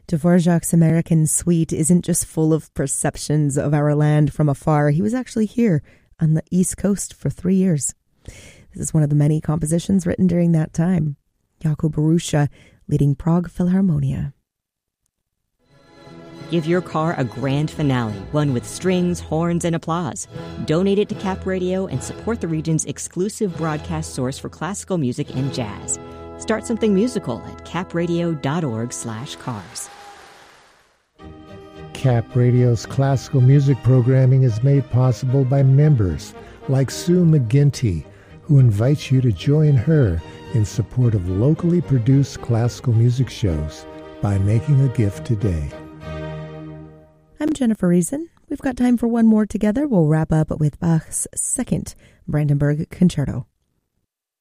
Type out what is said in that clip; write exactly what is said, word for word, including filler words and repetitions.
Dvorak's American Suite isn't just full of perceptions of our land from afar. He was actually here on the East Coast for three years. This is one of the many compositions written during that time. Jakub Borussia leading Prague Philharmonia. Give your car a grand finale, one with strings, horns, and applause. Donate it to Cap Radio and support the region's exclusive broadcast source for classical music and jazz. Start something musical at capradio.org slash cars. Cap Radio's classical music programming is made possible by members like Sue McGinty, who invites you to join her in support of locally produced classical music shows by making a gift today. I'm Jennifer Reason. We've got time for one more together. We'll wrap up with Bach's second Brandenburg Concerto.